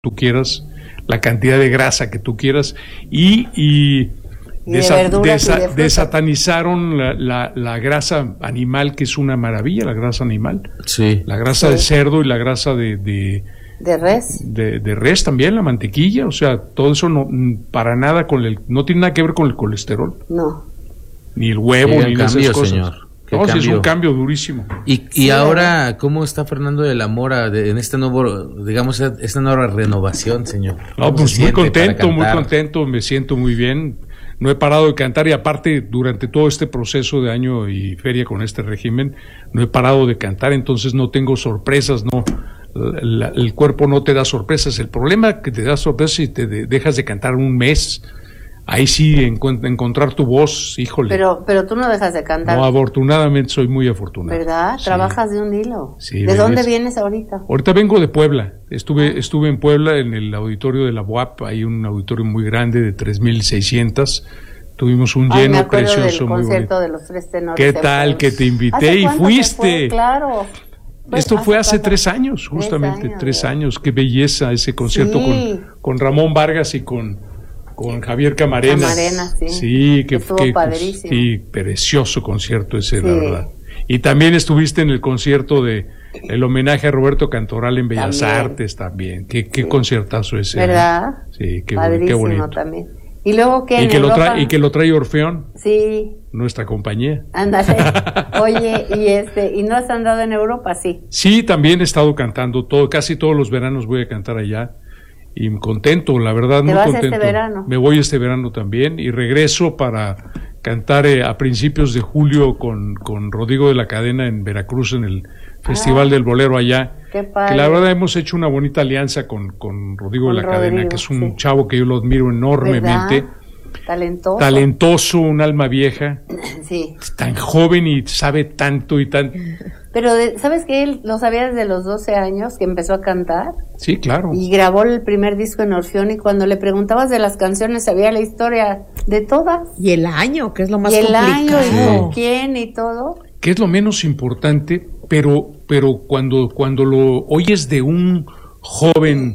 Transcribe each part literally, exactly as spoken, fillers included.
tú quieras, la cantidad de grasa que tú quieras, y, y, y de, sa de, sa de desatanizaron la, la, la grasa animal, que es una maravilla, la grasa animal, sí. la grasa sí. de cerdo y la grasa de, de de res, de, de res también, la mantequilla, o sea, todo eso no, para nada con el, no tiene nada que ver con el colesterol, no, ni el huevo, sí, ni cambio, esas cosas. Señor. No, sí, es un cambio durísimo. Y, y sí, ahora, ¿verdad? ¿Cómo está Fernando de la Mora de, en este nuevo, digamos, esta nueva renovación, señor? No, pues muy contento, muy contento, me siento muy bien. No he parado de cantar, y aparte, durante todo este proceso de año y feria con este régimen, no he parado de cantar, entonces no tengo sorpresas, no. La, el cuerpo no te da sorpresas. El problema es que te da sorpresas si te de, dejas de cantar un mes. Ahí sí, encu encontrar tu voz, híjole. Pero, pero tú no dejas de cantar. No, afortunadamente soy muy afortunado. ¿Verdad? Sí. Trabajas de un hilo. Sí, ¿De dónde ves? vienes ahorita? Ahorita vengo de Puebla. Estuve, estuve en Puebla, en el auditorio de la U A P. Hay un auditorio muy grande de tres mil seiscientos. Tuvimos un Ay, lleno me acuerdo precioso, del muy concierto bonito. De los tres tenores. ¿Qué tal que te invité y fuiste? Fue? Claro. Pues Esto fue hace tres años, justamente, tres años. Tres años. Qué belleza ese concierto sí. con, con Ramón Vargas y con, con Javier Camarena. Camarena, sí. Sí, que estuvo que, padrísimo. Sí, precioso concierto ese, sí. la verdad. Y también estuviste en el concierto de el homenaje a Roberto Cantoral en Bellas también. Artes también. Qué, qué sí. conciertazo ese. ¿Verdad? ¿Eh? Sí, qué, padrísimo qué bonito. También. Y luego que y que, lo trae, y que lo trae Orfeón. Sí. Nuestra compañía. Ándale. Oye, y este, ¿y no has andado en Europa? Sí. Sí, también he estado cantando todo, casi todos los veranos voy a cantar allá. Y contento, la verdad, muy vas contento. Este verano? Me voy este verano también y regreso para cantar eh, a principios de julio con, con Rodrigo de la Cadena en Veracruz, en el Festival ah, del Bolero allá. Qué padre. Que la verdad hemos hecho una bonita alianza con, con Rodrigo con de la Rodrigo, Cadena, que es un sí. chavo que yo lo admiro enormemente. ¿Verdad? Talentoso. Talentoso, un alma vieja. Sí. Tan joven y sabe tanto y tan... Pero, de, ¿sabes qué? Él lo sabía desde los doce años que empezó a cantar. Sí, claro. Y grabó el primer disco en Orfeón, y cuando le preguntabas de las canciones sabía la historia de todas. Y el año, que es lo más y el complicado. año, y con quién y todo. Que es lo menos importante, pero, pero cuando, cuando lo oyes de un joven...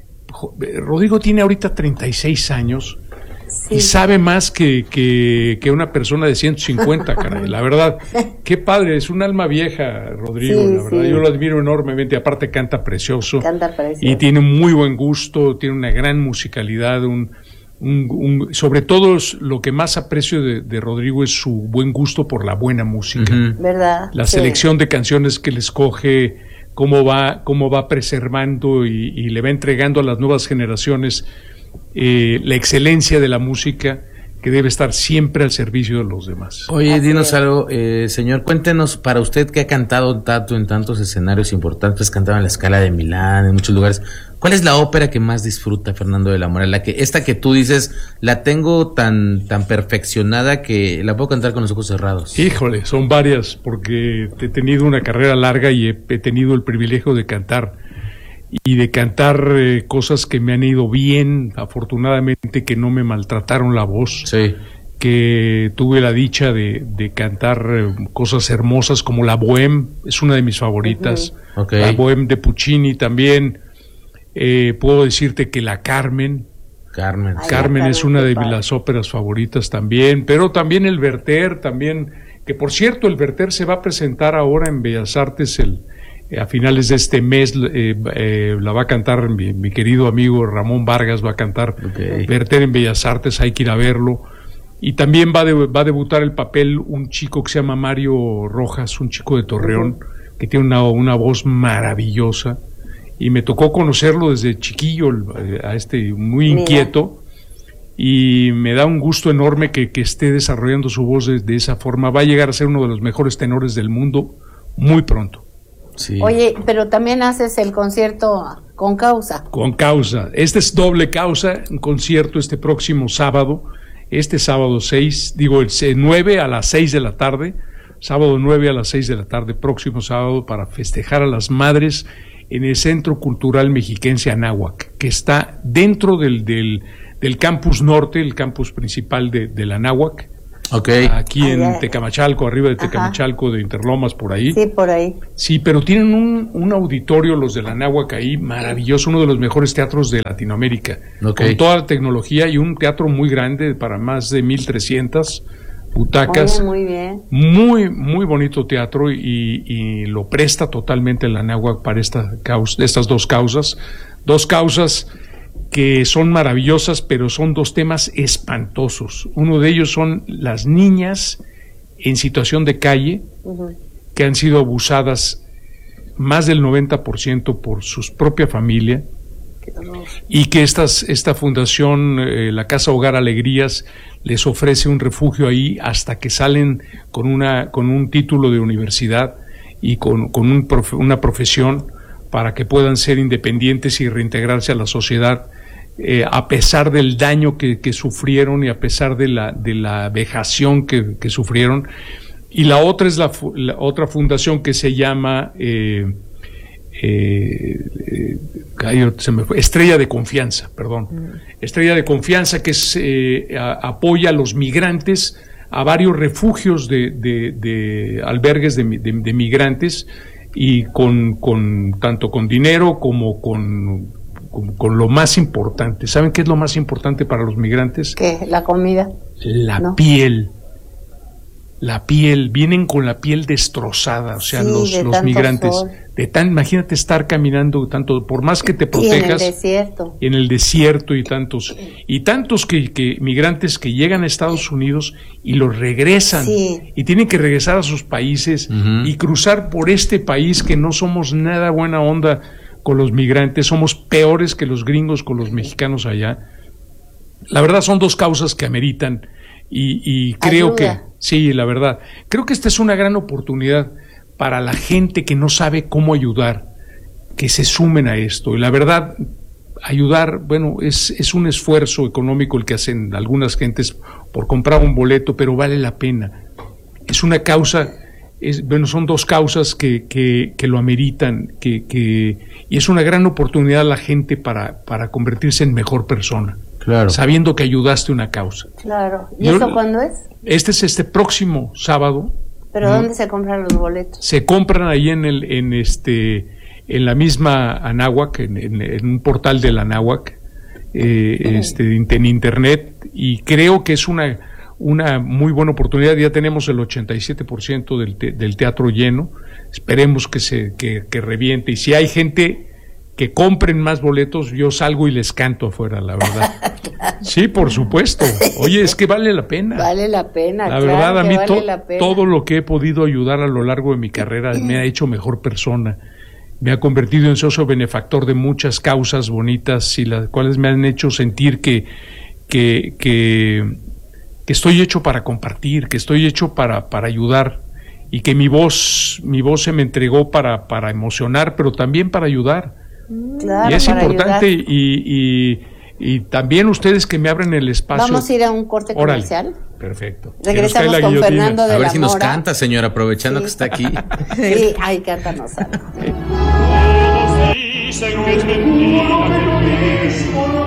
Rodrigo tiene ahorita treinta y seis años... Sí. Y sabe más que, que, que una persona de ciento cincuenta, caray, la verdad. Qué padre, es un alma vieja, Rodrigo, sí, la verdad. Sí. Yo lo admiro enormemente, aparte canta precioso. Canta precioso. Y tiene muy buen gusto, tiene una gran musicalidad, un, un, un sobre todo lo que más aprecio de, de Rodrigo es su buen gusto por la buena música. Uh-huh. ¿Verdad? La sí. selección de canciones que le escoge, cómo va, cómo va preservando y, y le va entregando a las nuevas generaciones Eh, la excelencia de la música, que debe estar siempre al servicio de los demás. Oye, Así dinos es. algo, eh, señor, cuéntenos, para usted que ha cantado tanto en tantos escenarios importantes, cantaba en la Scala de Milán, en muchos lugares, ¿cuál es la ópera que más disfruta Fernando de la Mora? La que, esta que tú dices, la tengo tan, tan perfeccionada que la puedo cantar con los ojos cerrados. Híjole, son varias, porque he tenido una carrera larga y he, he tenido el privilegio de cantar y de cantar eh, cosas que me han ido bien, afortunadamente, que no me maltrataron la voz, sí. que tuve la dicha de, de cantar eh, cosas hermosas como la Bohème, es una de mis favoritas, uh-huh. okay. La Bohème de Puccini también, eh, puedo decirte que la Carmen, Carmen, Ay, Carmen Carmen es una de padre. las óperas favoritas también, pero también el Werther, también, que por cierto el Werther se va a presentar ahora en Bellas Artes el a finales de este mes, eh, eh, la va a cantar mi, mi querido amigo Ramón Vargas, va a cantar okay. Werther en Bellas Artes, hay que ir a verlo. Y también va, de, va a debutar el papel un chico que se llama Mario Rojas, un chico de Torreón, uh-huh. que tiene una, una voz maravillosa, y me tocó conocerlo desde chiquillo, a este muy inquieto, y me da un gusto enorme que, que esté desarrollando su voz de, de esa forma. Va a llegar a ser uno de los mejores tenores del mundo muy pronto. Sí. Oye, pero también haces el concierto con causa. Con causa. Este es doble causa, un concierto este próximo sábado, este sábado seis, digo el nueve a las seis de la tarde, sábado nueve a las seis de la tarde, próximo sábado, para festejar a las madres en el Centro Cultural Mexiquense Anáhuac, que está dentro del, del, del campus norte, el campus principal de, de la Anáhuac. Okay. Aquí Ay, en ay. Tecamachalco, arriba de Ajá. Tecamachalco, de Interlomas, por ahí. Sí, por ahí. Sí, pero tienen un, un auditorio, los de la Anáhuac ahí, maravilloso, uno de los mejores teatros de Latinoamérica, Okay. con toda la tecnología y un teatro muy grande para más de mil trescientas butacas. Oye, muy bien. Muy, muy bonito teatro y, y lo presta totalmente la Anáhuac para esta causa, estas dos causas. Dos causas que son maravillosas, pero son dos temas espantosos. Uno de ellos son las niñas en situación de calle, Ujú. que han sido abusadas más del noventa por ciento por su propia familia, Qué dolor. y que estas, esta fundación, eh, la Casa Hogar Alegrías, les ofrece un refugio ahí hasta que salen con una con un título de universidad y con, con un profe, una profesión para que puedan ser independientes y reintegrarse a la sociedad, eh, a pesar del daño que, que sufrieron y a pesar de la, de la vejación que, que sufrieron. Y la otra es la, la otra fundación que se llama eh, eh, eh, ay, se me fue, Estrella de Confianza, perdón. Mm. Estrella de Confianza, que es, eh, a, apoya a los migrantes, a varios refugios de, de, de albergues de, de, de migrantes, y con, con tanto con dinero como con, con, con lo más importante. ¿Saben qué es lo más importante para los migrantes? ¿Qué? ¿La comida? La ¿No? piel. La piel, vienen con la piel destrozada, o sea, Sí, los, de los tanto migrantes, sol. de tan, imagínate estar caminando tanto, por más que te Y en protejas, el desierto. en el desierto, y tantos, y tantos que, que migrantes que llegan a Estados Unidos y los regresan, Sí. y tienen que regresar a sus países, Uh-huh. y cruzar por este país, que no somos nada buena onda con los migrantes, somos peores que los gringos con los mexicanos allá. La verdad son dos causas que ameritan, y, y creo Ayuda. que sí, la verdad, creo que esta es una gran oportunidad para la gente que no sabe cómo ayudar, que se sumen a esto. Y la verdad, ayudar, bueno, es, es un esfuerzo económico el que hacen algunas gentes por comprar un boleto, pero vale la pena. Es una causa, es, bueno, son dos causas que, que, que lo ameritan, que, que, y es una gran oportunidad a la gente para, para convertirse en mejor persona. Claro. Sabiendo que ayudaste una causa. Claro. ¿Y Yo- eso cuándo es? Este es este próximo sábado. ¿Pero No. dónde se compran los boletos? Se compran ahí en el, en este, en la misma Anáhuac, en, en- en un portal de la Anáhuac, eh, este, en, en internet, y creo que es una, una muy buena oportunidad. Ya tenemos el ochenta y siete por ciento del, te- del teatro lleno. Esperemos que se, que, que reviente. Y si hay gente que compren más boletos, yo salgo y les canto afuera, la verdad. Sí, por supuesto. Oye, es que vale la pena. Vale la pena, La claro verdad, a que mí vale to- la pena. todo lo que he podido ayudar a lo largo de mi carrera me ha hecho mejor persona. Me ha convertido en socio benefactor de muchas causas bonitas, y las cuales me han hecho sentir que, que, que, que estoy hecho para compartir, que estoy hecho para, para ayudar, y que mi voz, mi voz se me entregó para, para emocionar, pero también para ayudar. Claro, y es para importante, ayudar. y, y, y también ustedes que me abren el espacio. Vamos a ir a un corte Órale. comercial. Perfecto. Regresamos Que nos cae la con guillotina. Fernando de A ver la si nos Mora. canta, señor, aprovechando Sí. que está aquí. Sí, ay, cántanos algo. Todos dicen que es mentira, pero mismo no